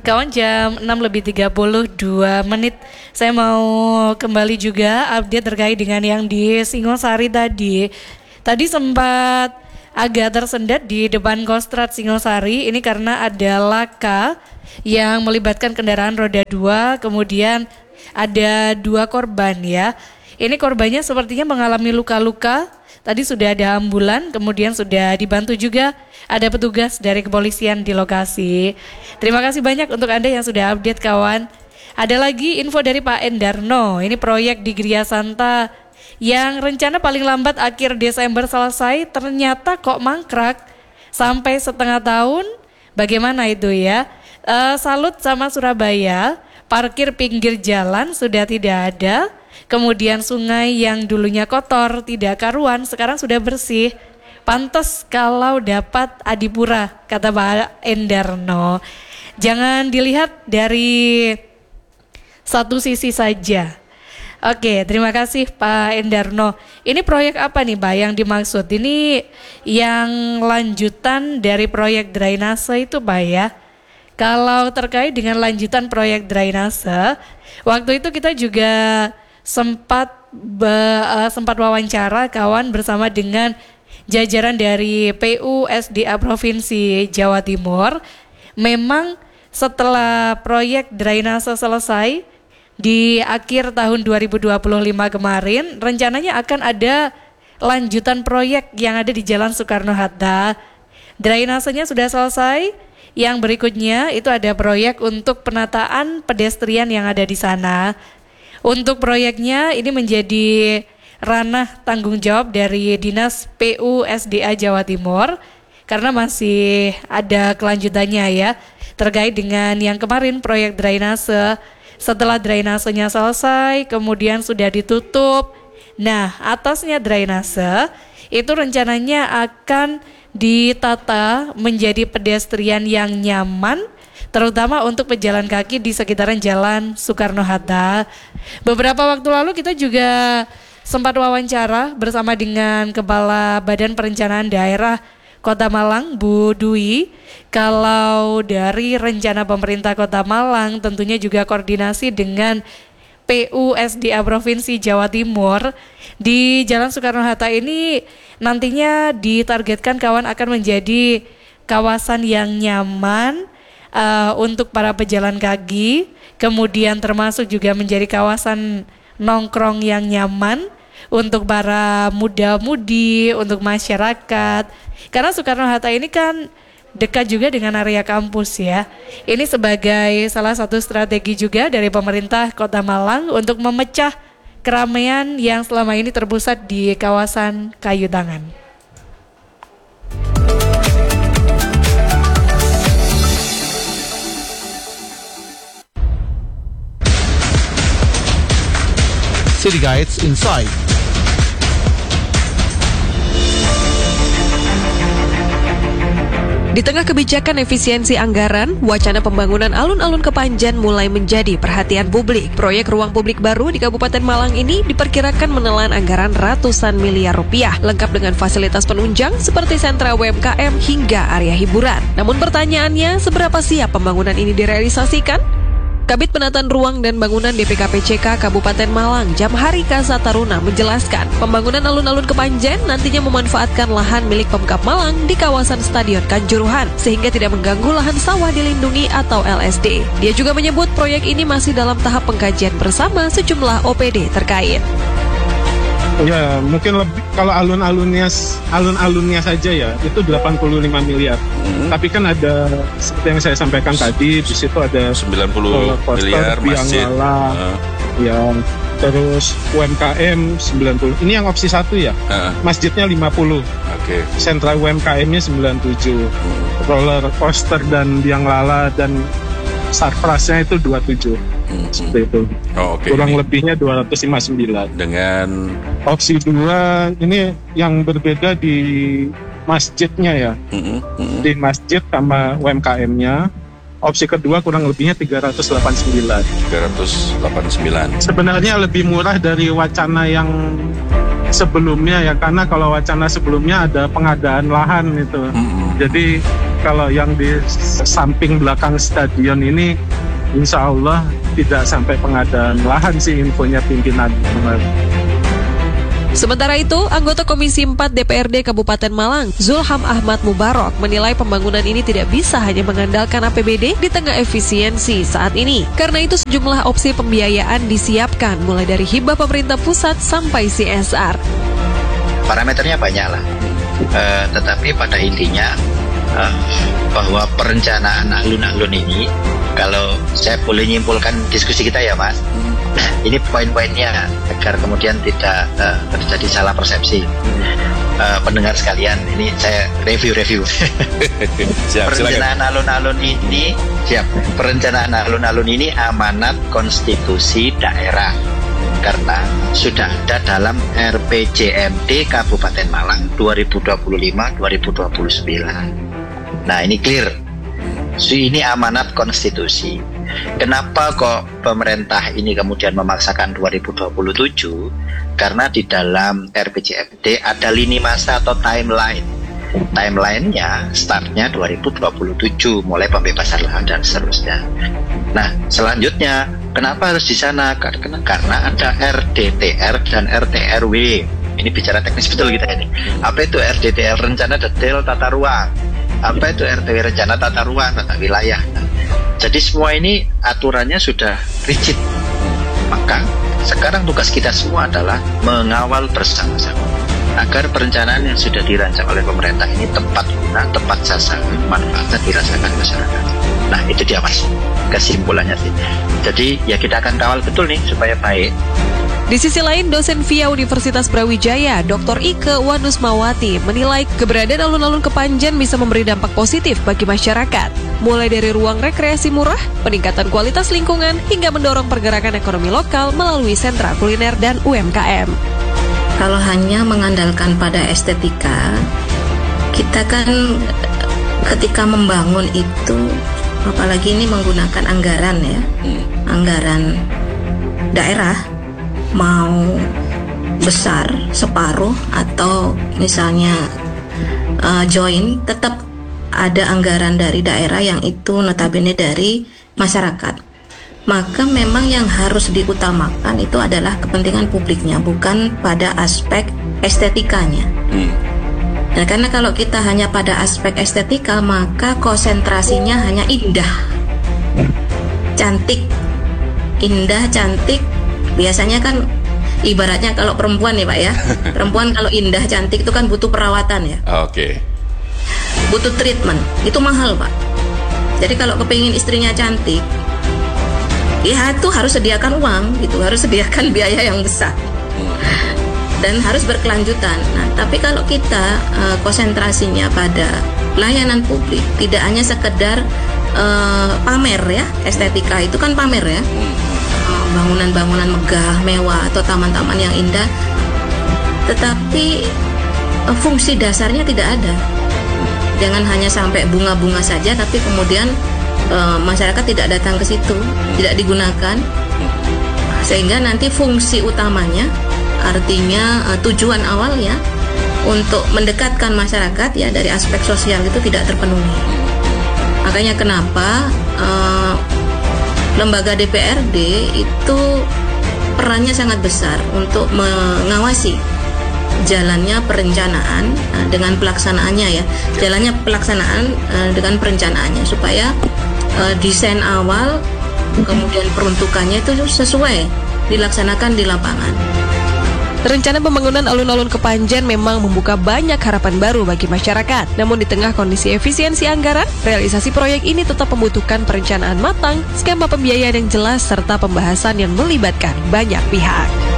Kawan, jam 6:32. Saya mau kembali juga update terkait dengan yang di Singosari tadi. Tadi sempat agak tersendat di depan Kostrad Singosari. Ini karena ada laka yang melibatkan kendaraan roda 2. Kemudian ada 2 korban ya. Ini korbannya sepertinya mengalami luka-luka. Tadi sudah ada ambulan, kemudian sudah dibantu juga ada petugas dari kepolisian di lokasi. Terima kasih banyak untuk Anda yang sudah update, kawan. Ada lagi info dari Pak Endarno. Ini proyek di Gria Santa yang rencana paling lambat akhir Desember selesai, ternyata kok mangkrak sampai setengah tahun. Bagaimana itu ya? Salut sama Surabaya, parkir pinggir jalan sudah tidak ada. Kemudian sungai yang dulunya kotor, tidak karuan, sekarang sudah bersih. Pantes kalau dapat adipura, kata Pak Endarno. Jangan dilihat dari satu sisi saja. Oke, terima kasih Pak Endarno. Ini proyek apa nih Pak yang dimaksud? Ini yang lanjutan dari proyek drainase itu Pak ya? Kalau terkait dengan lanjutan proyek drainase, waktu itu kita juga sempat wawancara kawan bersama dengan jajaran dari PUSDA Provinsi Jawa Timur. Memang setelah proyek drainase selesai di akhir tahun 2025 kemarin, rencananya akan ada lanjutan proyek yang ada di Jalan Soekarno-Hatta. Drainasenya sudah selesai. Yang berikutnya itu ada proyek untuk penataan pedestrian yang ada di sana. Untuk proyeknya ini menjadi ranah tanggung jawab dari Dinas PUSDA Jawa Timur karena masih ada kelanjutannya ya terkait dengan yang kemarin proyek drainase. Setelah drainasenya selesai kemudian sudah ditutup. Nah, atasnya drainase itu rencananya akan ditata menjadi pedestrian yang nyaman, terutama untuk pejalan kaki di sekitaran Jalan Soekarno-Hatta. Beberapa waktu lalu kita juga sempat wawancara bersama dengan Kepala Badan Perencanaan Daerah Kota Malang, Bu Dwi. Kalau dari rencana pemerintah Kota Malang tentunya juga koordinasi dengan PUSDA Provinsi Jawa Timur. Di Jalan Soekarno-Hatta ini nantinya ditargetkan kawan akan menjadi kawasan yang nyaman untuk para pejalan kaki, kemudian termasuk juga menjadi kawasan nongkrong yang nyaman untuk para muda-mudi, untuk masyarakat. Karena Soekarno-Hatta ini kan dekat juga dengan area kampus ya. Ini sebagai salah satu strategi juga dari pemerintah Kota Malang untuk memecah keramaian yang selama ini terpusat di kawasan Kayu Tangan. City Guides Inside. Di tengah kebijakan efisiensi anggaran, wacana pembangunan alun-alun Kepanjen mulai menjadi perhatian publik. Proyek ruang publik baru di Kabupaten Malang ini diperkirakan menelan anggaran ratusan miliar rupiah, lengkap dengan fasilitas penunjang seperti sentra UMKM hingga area hiburan. Namun pertanyaannya, seberapa siap pembangunan ini direalisasikan? Kabid Penataan Ruang dan Bangunan DPKPCK Kabupaten Malang, Jamharika Sataruna menjelaskan, pembangunan alun-alun Kepanjen nantinya memanfaatkan lahan milik Pemkab Malang di kawasan Stadion Kanjuruhan, sehingga tidak mengganggu lahan sawah dilindungi atau LSD. Dia juga menyebut proyek ini masih dalam tahap pengkajian bersama sejumlah OPD terkait. Ya, mungkin lebih kalau alun-alunnya saja ya itu 85 miliar. Tapi kan ada seperti yang saya sampaikan tadi, di situ ada 90 miliar masjid. Ya, terus UMKM 90. Ini yang opsi 1 ya. Masjidnya 50. Oke. Sentra UMKM-nya 97. Roller coaster dan biang lala dan sarprasnya itu 27. Seperti itu. Kurang lebihnya 259. Dengan opsi 2 ini yang berbeda di masjidnya ya. Di masjid sama UMKM-nya. Opsi kedua kurang lebihnya 389. Sebenarnya lebih murah dari wacana yang sebelumnya ya, karena kalau wacana sebelumnya ada pengadaan lahan itu. Jadi kalau yang di samping belakang stadion ini insya Allah tidak sampai pengadaan lahan sih infonya pimpinan. Sementara itu, anggota Komisi 4 DPRD Kabupaten Malang, Zulham Ahmad Mubarok, menilai pembangunan ini tidak bisa hanya mengandalkan APBD di tengah efisiensi saat ini. Karena itu sejumlah opsi pembiayaan disiapkan, mulai dari hibah pemerintah pusat sampai CSR. Parameternya banyak lah, tetapi pada intinya bahwa perencanaan alun-alun ini, kalau saya boleh nyimpulkan diskusi kita ya Mas, ini poin-poinnya agar kemudian tidak terjadi salah persepsi. Pendengar sekalian, ini saya review. Perencanaan alun-alun ini perencanaan alun-alun ini amanat konstitusi daerah karena sudah ada dalam RPJMD Kabupaten Malang 2025-2029. Nah, ini clear. Ini amanat konstitusi. Kenapa kok pemerintah ini kemudian memaksakan 2027? Karena di dalam RPJMD ada lini masa atau timeline. Timelinenya startnya 2027, mulai pembebasan lahan dan seterusnya. Nah, selanjutnya kenapa harus di sana? Karena ada RDTR dan RTRW. Ini bicara teknis betul kita ini. Apa itu RDTR? Rencana Detail Tata Ruang. Apa itu RTW? Rencana Tata Ruang, Tata Wilayah. Jadi semua ini aturannya sudah rigid. Maka sekarang tugas kita semua adalah mengawal bersama-sama agar perencanaan yang sudah dirancang oleh pemerintah ini tepat guna, tepat sasaran, manfaatnya dirasakan masyarakat. Nah, itu dia Mas, kesimpulannya sih. Jadi ya kita akan kawal betul nih supaya baik. Di sisi lain, dosen VIA Universitas Brawijaya, Dr. Ike Wanusmawati, menilai keberadaan alun-alun Kepanjen bisa memberi dampak positif bagi masyarakat. Mulai dari ruang rekreasi murah, peningkatan kualitas lingkungan, hingga mendorong pergerakan ekonomi lokal melalui sentra kuliner dan UMKM. Kalau hanya mengandalkan pada estetika, kita kan ketika membangun itu, apalagi ini menggunakan anggaran ya, anggaran daerah, mau besar separuh atau misalnya join, tetap ada anggaran dari daerah yang itu notabene dari masyarakat. Maka memang yang harus diutamakan itu adalah kepentingan publiknya, bukan pada aspek estetikanya. Nah, karena kalau kita hanya pada aspek estetika, maka konsentrasinya hanya indah, cantik, indah, cantik. Biasanya kan ibaratnya kalau perempuan nih Pak ya, perempuan kalau indah cantik itu kan butuh perawatan ya. Oke. Butuh treatment, itu mahal Pak. Jadi kalau kepingin istrinya cantik, ya itu harus sediakan uang gitu, harus sediakan biaya yang besar dan harus berkelanjutan. Nah, tapi kalau kita konsentrasinya pada layanan publik, tidak hanya sekedar pamer ya, estetika itu kan pamer ya. Bangunan-bangunan megah, mewah, atau taman-taman yang indah, tetapi fungsi dasarnya tidak ada. Jangan hanya sampai bunga-bunga saja, tapi kemudian masyarakat tidak datang ke situ, tidak digunakan, sehingga nanti fungsi utamanya, artinya tujuan awalnya untuk mendekatkan masyarakat ya dari aspek sosial itu tidak terpenuhi. Makanya kenapa lembaga DPRD itu perannya sangat besar untuk mengawasi jalannya perencanaan dengan pelaksanaannya ya, jalannya pelaksanaan dengan perencanaannya supaya desain awal kemudian peruntukannya itu sesuai dilaksanakan di lapangan. Rencana pembangunan alun-alun Kepanjen memang membuka banyak harapan baru bagi masyarakat. Namun di tengah kondisi efisiensi anggaran, realisasi proyek ini tetap membutuhkan perencanaan matang, skema pembiayaan yang jelas, serta pembahasan yang melibatkan banyak pihak.